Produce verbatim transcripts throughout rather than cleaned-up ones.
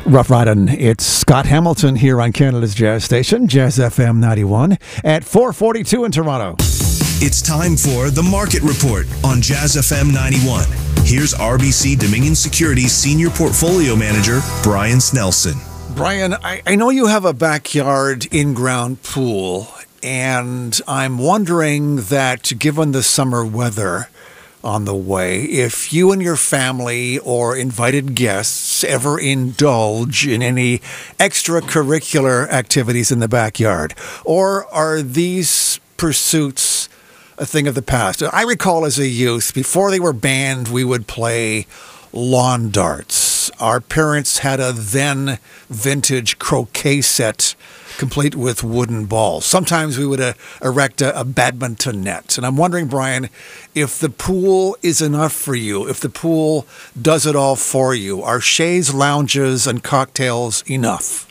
Rough Riding. It's Scott Hamilton here on Canada's Jazz Station, Jazz F M ninety-one, at four forty-two in Toronto. It's time for the Market Report on Jazz F M ninety-one. Here's R B C Dominion Securities Senior Portfolio Manager, Brian Snelson. Brian, I, I know you have a backyard in-ground pool, and I'm wondering that given the summer weather on the way, if you and your family or invited guests ever indulge in any extracurricular activities in the backyard, or are these pursuits a thing of the past? I recall as a youth, before they were banned, we would play lawn darts. Our parents had a then vintage croquet set complete with wooden balls. Sometimes we would uh, erect a, a badminton net. And I'm wondering, Brian, if the pool is enough for you, if the pool does it all for you, are chaise lounges and cocktails enough?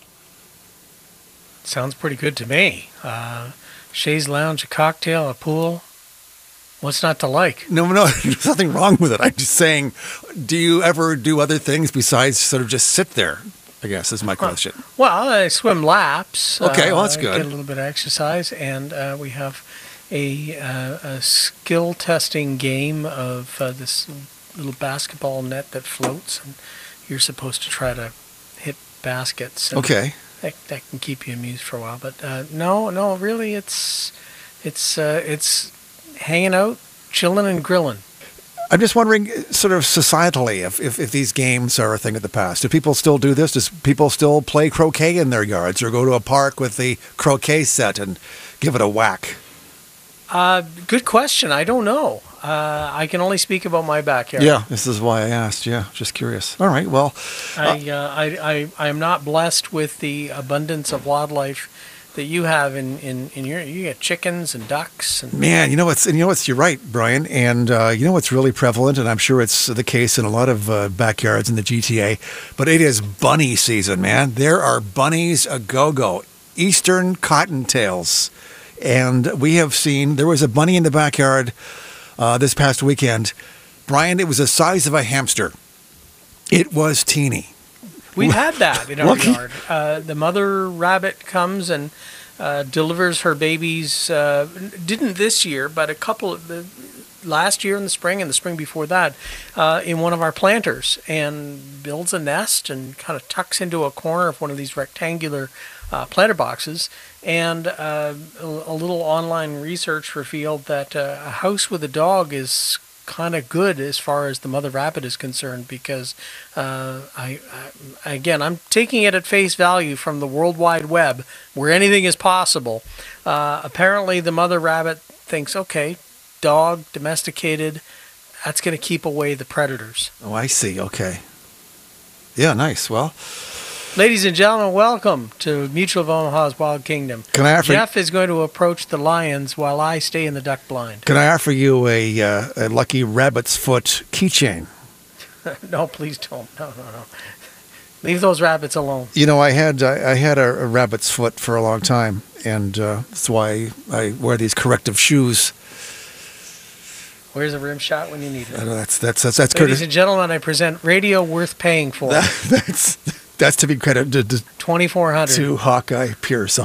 Sounds pretty good to me. Uh, chaise lounge, a cocktail, a pool. What's not to like? No, no, there's nothing wrong with it. I'm just saying, do you ever do other things besides sort of just sit there, I guess, is my question. Well, I swim laps. Okay, well, that's uh, good. Get a little bit of exercise, and uh, we have a, uh, a skill testing game of uh, this little basketball net that floats, and you're supposed to try to hit baskets. And okay. That, that can keep you amused for a while, but uh, no, no, really, it's it's uh, it's hanging out, chilling, and grilling. I'm just wondering, sort of societally, if, if, if these games are a thing of the past. Do people still do this? Does people still play croquet in their yards or go to a park with the croquet set and give it a whack? Uh, good question. I don't know. Uh, I can only speak about my backyard. Yeah, this is why I asked. Yeah, just curious. All right, well. Uh, I, uh, I, I, I am not blessed with the abundance of wildlife that you have in, in, in your, you get chickens and ducks. And Man, you know what's, and you know what's, you're right, Brian, and uh, you know what's really prevalent, and I'm sure it's the case in a lot of uh, backyards in the G T A, but it is bunny season, man. There are bunnies a go-go, eastern cottontails, and we have seen, there was a bunny in the backyard uh, this past weekend. Brian, it was the size of a hamster. It was teeny. We had that in our Lucky. yard. Uh, the mother rabbit comes and uh, delivers her babies. Uh, didn't this year, but a couple of the last year in the spring and the spring before that, uh, in one of our planters, and builds a nest and kind of tucks into a corner of one of these rectangular uh, planter boxes. And uh, a, a little online research revealed that uh, a house with a dog is kind of good as far as the mother rabbit is concerned, because uh, I, I again I'm taking it at face value from the World Wide Web, where anything is possible. Uh, apparently, the mother rabbit thinks, okay, dog domesticated, that's going to keep away the predators. Oh, I see. Okay. Yeah, nice. Well, ladies and gentlemen, welcome to Mutual of Omaha's Wild Kingdom. Can I offer Jeff is going to approach the lions while I stay in the duck blind. Can I offer you a, uh, a lucky rabbit's foot keychain? No, please don't. No, no, no. Leave those rabbits alone. You know, I had I, I had a, a rabbit's foot for a long time, and uh, that's why I wear these corrective shoes. Where's a rim shot when you need it? I know that's that's that's that's Ladies good. and gentlemen, I present radio worth paying for. That, that's that's to be credited to, twenty-four hundred to Hawkeye Pierce.